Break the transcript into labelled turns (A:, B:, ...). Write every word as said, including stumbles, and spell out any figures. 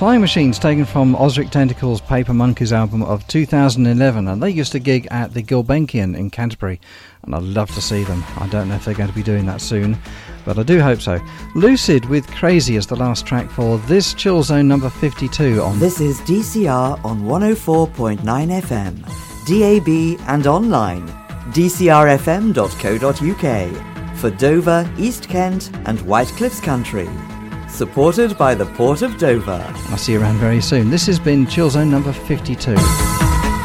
A: Flying Machines, taken from Osric Tentacle's Paper Monkeys album of two thousand eleven, and they used to gig at the Gulbenkian in Canterbury, and I'd love to see them. I don't know if they're going to be doing that soon, but I do hope so. Lucid with Crazy as the last track for this Chill Zone number fifty-two on...
B: This is D C R on one oh four point nine F M, D A B and online, d c r f m dot co dot u k, for Dover, East Kent and White Cliffs Country. Supported by the Port of Dover.
A: I'll see you around very soon. This has been Chill Zone number fifty-two.